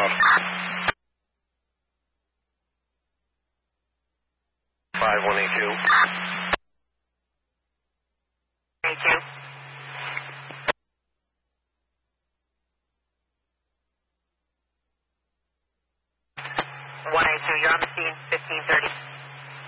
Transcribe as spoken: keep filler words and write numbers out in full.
five one eight two. eight two. one eight two, you're on the scene, fifteen thirty.